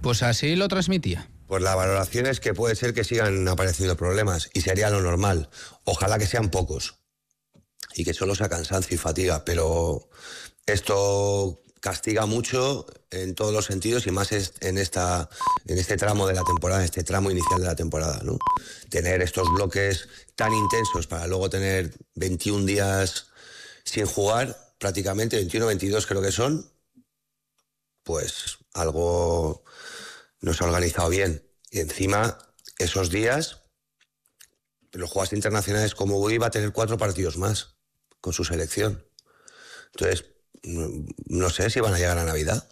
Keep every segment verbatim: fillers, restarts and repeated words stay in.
Pues así lo transmitía. Pues la valoración es que puede ser que sigan apareciendo problemas y sería lo normal. Ojalá que sean pocos y que solo sea cansancio y fatiga, pero esto castiga mucho en todos los sentidos y más en esta en este tramo de la temporada, en este tramo inicial de la temporada, ¿no? Tener estos bloques tan intensos para luego tener veintiún días sin jugar, prácticamente veintiuno, veintidós creo que son, pues algo no se ha organizado bien. Y encima, esos días, los jugadores internacionales como Woody va a tener cuatro partidos más con su selección. Entonces, no, no sé si van a llegar a Navidad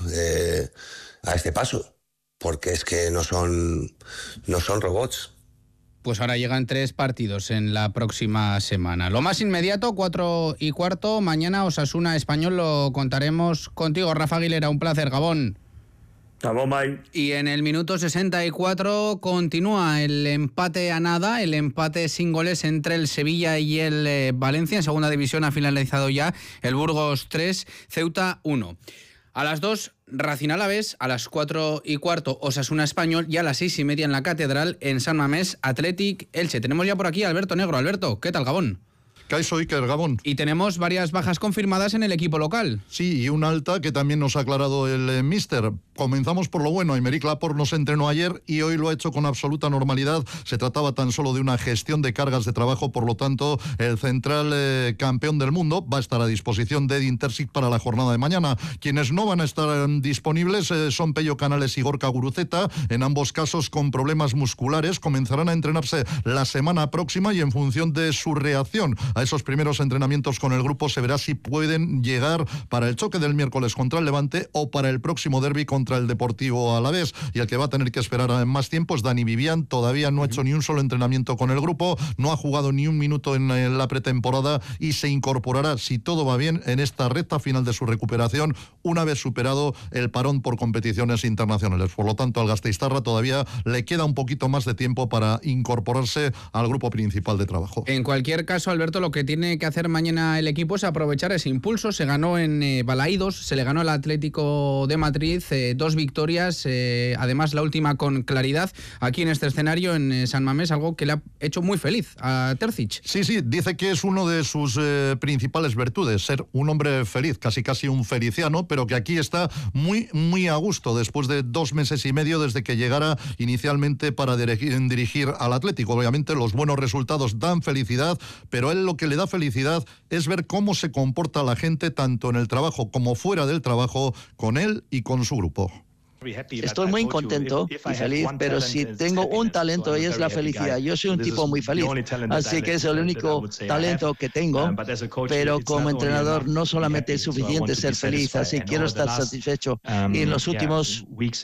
eh, a este paso, porque es que no son, no son robots. Pues ahora llegan tres partidos en la próxima semana. Lo más inmediato, cuatro y cuarto, mañana Osasuna Español, lo contaremos contigo, Rafa Aguilera, un placer, Gabón. Gabón, bye. Y en el minuto sesenta y cuatro continúa el empate a nada, el empate sin goles entre el Sevilla y el eh, Valencia. En segunda división ha finalizado ya el Burgos tres, Ceuta uno. A las dos, Racing Alavés, a las cuatro y cuarto, Osasuna Español, y a las seis y media en la Catedral, en San Mamés, Athletic Elche. Tenemos ya por aquí a Alberto Negro. Alberto, ¿qué tal, Gabón? Kaixo Iker, Gabón. Y tenemos varias bajas confirmadas en el equipo local. Sí, y una alta que también nos ha aclarado el eh, míster. Comenzamos por lo bueno. Aymeric Laporte nos entrenó ayer y hoy lo ha hecho con absoluta normalidad. Se trataba tan solo de una gestión de cargas de trabajo, por lo tanto, el central eh, campeón del mundo va a estar a disposición de Edin Terzic para la jornada de mañana. Quienes no van a estar eh, disponibles eh, son Pello Canales y Gorka Guruceta, en ambos casos con problemas musculares. Comenzarán a entrenarse la semana próxima y en función de su reacción a esos primeros entrenamientos con el grupo se verá si pueden llegar para el choque del miércoles contra el Levante o para el próximo derbi contra el Deportivo Alavés. Y el que va a tener que esperar más tiempo es Dani Vivian. Todavía no ha hecho ni un solo entrenamiento con el grupo, no ha jugado ni un minuto en la pretemporada y se incorporará, si todo va bien, en esta recta final de su recuperación una vez superado el parón por competiciones internacionales. Por lo tanto, al gasteiztarra todavía le queda un poquito más de tiempo para incorporarse al grupo principal de trabajo. En cualquier caso, Alberto, lo que tiene que hacer mañana el equipo es aprovechar ese impulso. Se ganó en eh, Balaídos, se le ganó al Atlético de Madrid, eh, dos victorias, eh, además la última con claridad aquí en este escenario en eh, San Mamés, algo que le ha hecho muy feliz a Terzic. Sí, sí, dice que es uno de sus eh, principales virtudes, ser un hombre feliz, casi casi un feliciano, pero que aquí está muy, muy a gusto después de dos meses y medio desde que llegara inicialmente para dirigir, dirigir al Atlético. Obviamente los buenos resultados dan felicidad, pero él lo que le da felicidad es ver cómo se comporta la gente tanto en el trabajo como fuera del trabajo con él y con su grupo. Estoy muy contento y feliz, pero si tengo un talento y es la felicidad. Yo soy un tipo muy feliz, así que es el único talento que tengo, pero como entrenador no solamente es suficiente ser feliz, así quiero estar satisfecho. Y en los últimos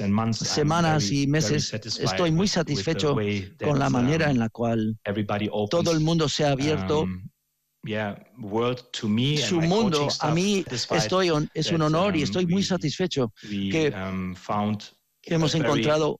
semanas y meses estoy muy satisfecho con la manera en la cual todo el mundo se ha abierto. Su mundo, a mí estoy on, es un honor y estoy muy satisfecho que hemos encontrado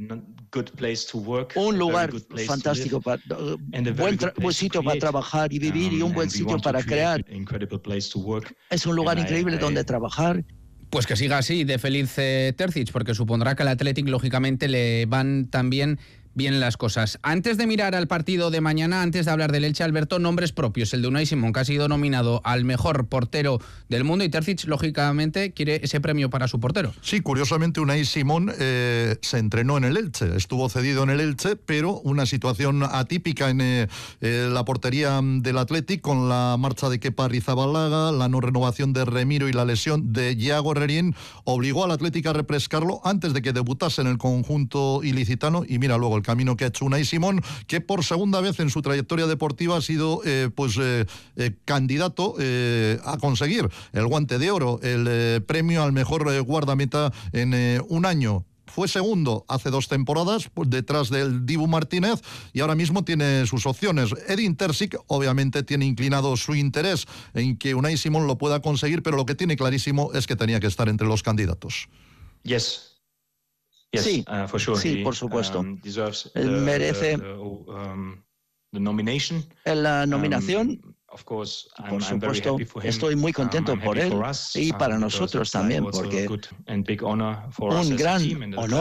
un lugar fantástico, para, buen, buen sitio para trabajar y vivir y un buen sitio para crear. Es un lugar increíble donde trabajar. Pues que siga así de feliz eh, Terzic, porque supondrá que al Athletic lógicamente le van también bien las cosas. Antes de mirar al partido de mañana, antes de hablar del Elche, Alberto, nombres propios. El de Unai Simón, que ha sido nominado al mejor portero del mundo, y Terzic, lógicamente, quiere ese premio para su portero. Sí, curiosamente, Unai Simón eh, se entrenó en el Elche, estuvo cedido en el Elche, pero una situación atípica en eh, eh, la portería del Athletic, con la marcha de Kepa Arrizabalaga, la no renovación de Remiro y la lesión de Yago Herrerín, obligó al Athletic a refrescarlo antes de que debutase en el conjunto ilicitano, y mira luego el camino que ha hecho Unai Simón, que por segunda vez en su trayectoria deportiva ha sido eh, pues eh, eh, candidato eh, a conseguir el Guante de Oro, el eh, premio al mejor eh, guardameta en eh, un año. Fue segundo hace dos temporadas, pues, detrás del Dibu Martínez, y ahora mismo tiene sus opciones. Edin Terzic obviamente tiene inclinado su interés en que Unai Simón lo pueda conseguir, pero lo que tiene clarísimo es que tenía que estar entre los candidatos. Yes. Yes, sí, uh, for sure. sí, por supuesto. Um, Él merece the, the, um, the nomination. La nominación. Um, of course, I'm, por supuesto, estoy muy contento um, por él us, y para uh, nosotros también, porque un gran honor